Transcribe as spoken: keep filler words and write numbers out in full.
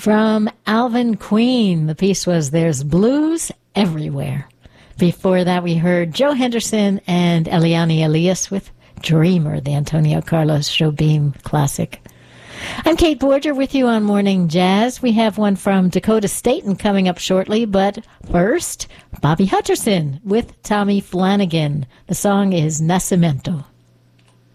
From Alvin Queen, the piece was There's Blues Everywhere. Before that, we heard Joe Henderson and Eliane Elias with Dreamer, the Antonio Carlos Jobim classic. I'm Kate Borger with you on Morning Jazz. We have one from Dakota Staten coming up shortly, but first, Bobby Hutcherson with Tommy Flanagan. The song is Nascimento.